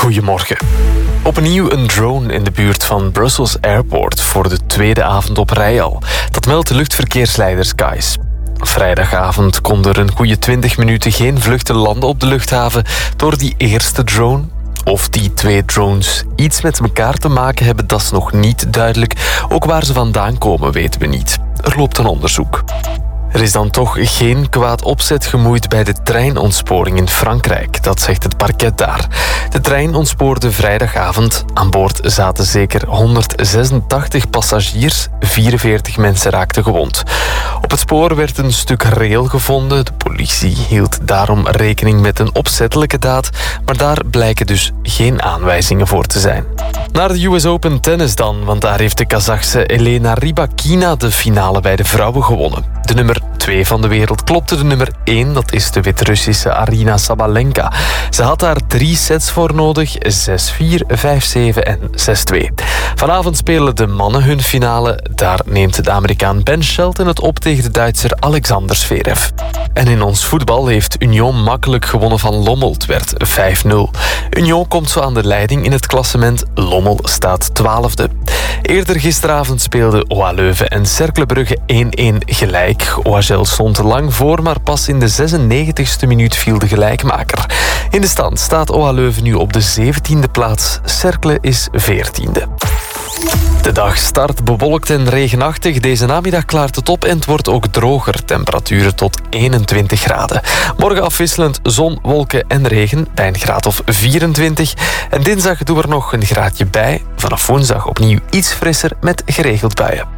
Goedemorgen. Opnieuw een drone in de buurt van Brussels Airport voor de tweede avond op rij al. Dat meldt de luchtverkeersleider Skies. Vrijdagavond konden er een goede 20 minuten geen vluchten landen op de luchthaven door die eerste drone. Of die twee drones iets met elkaar te maken hebben, dat is nog niet duidelijk. Ook waar ze vandaan komen, weten we niet. Er loopt een onderzoek. Er is dan toch geen kwaad opzet gemoeid bij de treinontsporing in Frankrijk. Dat zegt het parket daar. De trein ontspoorde vrijdagavond. Aan boord zaten zeker 186 passagiers. 44 mensen raakten gewond. Op het spoor werd een stuk rail gevonden. De politie hield daarom rekening met een opzettelijke daad. Maar daar blijken dus geen aanwijzingen voor te zijn. Naar de US Open tennis dan, want daar heeft de Kazachse Elena Rybakina de finale bij de vrouwen gewonnen. De nummer 2 van de wereld klopte de nummer 1, dat is de Wit-Russische Aryna Sabalenka. Ze had daar 3 sets voor nodig, 6-4, 5-7 en 6-2. Vanavond spelen de mannen hun finale. Daar neemt de Amerikaan Ben Shelton het op tegen de Duitser Alexander Zverev. En in ons voetbal heeft Union makkelijk gewonnen van Lommel. Het werd 5-0. Union komt zo aan de leiding in het klassement. Lommel staat 12e. Eerder gisteravond speelden OA Leuven en Cercle Brugge 1-1 gelijk. OHL stond lang voor, maar pas in de 96e minuut viel de gelijkmaker. In de stand staat OA Leuven nu op de 17e plaats. Cercle is 14e. De dag start bewolkt en regenachtig. Deze namiddag klaart het op en het wordt ook droger. Temperaturen tot 21 graden. Morgen afwisselend zon, wolken en regen bij een graad of 24. En dinsdag doen we er nog een graadje bij. Vanaf woensdag opnieuw iets frisser met geregeld buien.